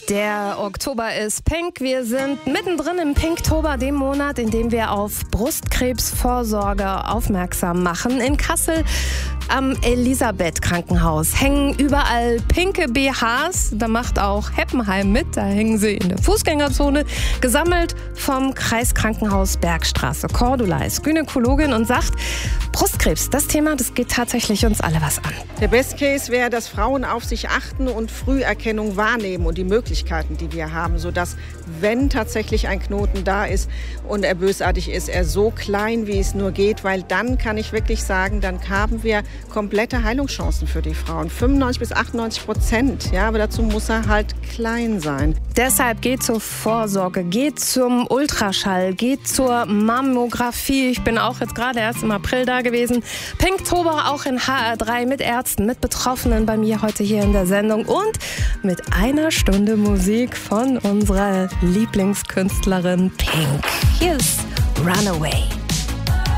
Der Oktober ist pink. Wir sind mittendrin im Pinktober, dem Monat, in dem wir auf Brustkrebsvorsorge aufmerksam machen. In Kassel am Elisabeth-Krankenhaus hängen überall pinke BHs. Da macht auch Heppenheim mit. Da hängen sie in der Fußgängerzone. Gesammelt vom Kreiskrankenhaus Bergstraße. Cordula ist Gynäkologin und sagt, Brustkrebs, das Thema, das geht tatsächlich uns alle was an. Der Best Case wäre, dass Frauen auf sich achten und Früherkennung wahrnehmen und die Möglichkeiten, die wir haben, sodass, wenn tatsächlich ein Knoten da ist und er bösartig ist, er so klein, wie es nur geht, weil dann kann ich wirklich sagen, dann haben wir komplette Heilungschancen für die Frauen. 95-98%, ja, aber dazu muss er halt klein sein. Deshalb geht zur Vorsorge, geht zum Ultraschall, geht zur Mammographie. Ich bin auch jetzt gerade erst im April da gewesen. Pinktober auch in HR3 mit Ärzten, mit Betroffenen bei mir heute hier in der Sendung und mit einer Stunde Musik von unserer Lieblingskünstlerin Pink. Hier ist Runaway.